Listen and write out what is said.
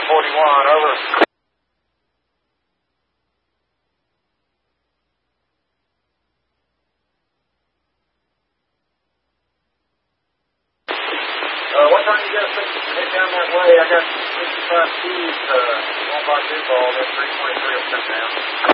1041, over. What time you guys think you can head down that way? I got 65 keys, 1 by 2 ball, that 323 will come down.